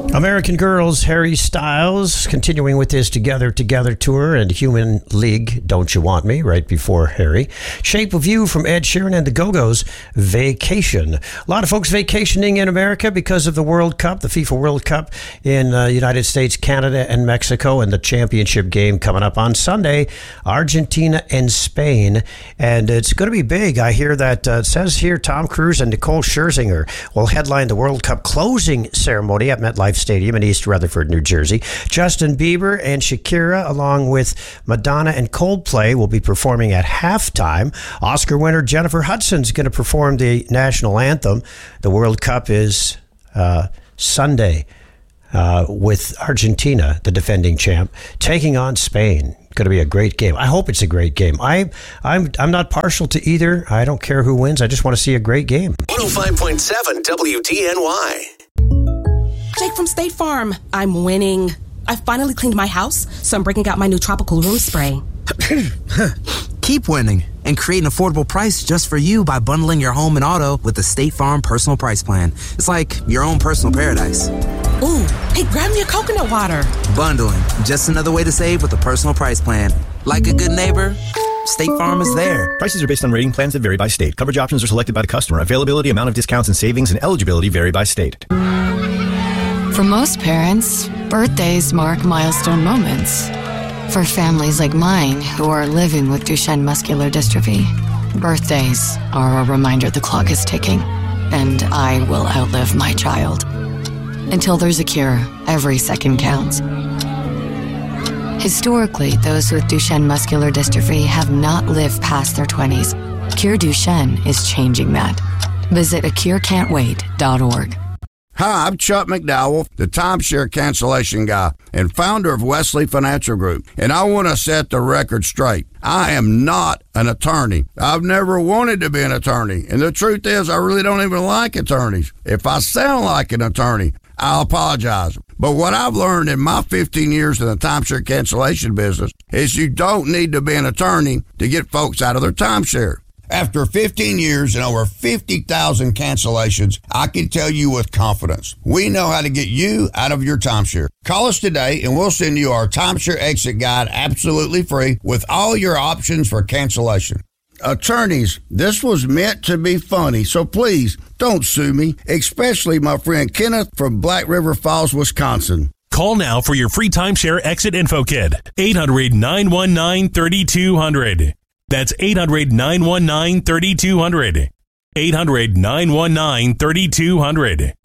American Girls, Harry Styles, continuing with his Together tour and Human League, Don't You Want Me, right before Harry. Shape of You from Ed Sheeran and the Go-Go's, Vacation. A lot of folks vacationing in America because of the World Cup, the FIFA World Cup in United States, Canada, and Mexico, and the championship game coming up on Sunday, Argentina and Spain. And it's going to be big. I hear that, it says here, Tom Cruise and Nicole Scherzinger will headline the World Cup closing ceremony at MetLife Stadium in East Rutherford, New Jersey. Justin Bieber and Shakira, along with Madonna and Coldplay, will be performing at halftime. Oscar winner Jennifer Hudson's going to perform the national anthem. The World Cup is Sunday with Argentina, the defending champ, taking on Spain. Going to be a great game. I hope it's a great game. I'm not partial to either. I don't care who wins. I just want to see a great game. 105.7 WDNY. Jake from State Farm. I'm winning. I finally cleaned my house, so I'm breaking out my new tropical room spray. Keep winning and create an affordable price just for you by bundling your home and auto with the State Farm Personal Price Plan. It's like your own personal paradise. Ooh, hey, grab me a coconut water. Bundling, just another way to save with a personal price plan. Like a good neighbor, State Farm is there. Prices are based on rating plans that vary by state. Coverage options are selected by the customer. Availability, amount of discounts and savings, and eligibility vary by state. For most parents, birthdays mark milestone moments. For families like mine who are living with Duchenne muscular dystrophy, birthdays are a reminder the clock is ticking, and I will outlive my child. Until there's a cure, every second counts. Historically, those with Duchenne muscular dystrophy have not lived past their 20s. Cure Duchenne is changing that. Visit acurecan'twait.org. Hi, I'm Chuck McDowell, the timeshare cancellation guy and founder of Wesley Financial Group, and I want to set the record straight. I am not an attorney. I've never wanted to be an attorney, and the truth is I really don't even like attorneys. If I sound like an attorney, I'll apologize. But what I've learned in my 15 years in the timeshare cancellation business is you don't need to be an attorney to get folks out of their timeshare. After 15 years and over 50,000 cancellations, I can tell you with confidence, we know how to get you out of your timeshare. Call us today and we'll send you our timeshare exit guide absolutely free with all your options for cancellation. Attorneys, this was meant to be funny, so please don't sue me, especially my friend Kenneth from Black River Falls, Wisconsin. Call now for your free timeshare exit info kit. 800-919-3200. That's 800-919-3200. 800-919-3200.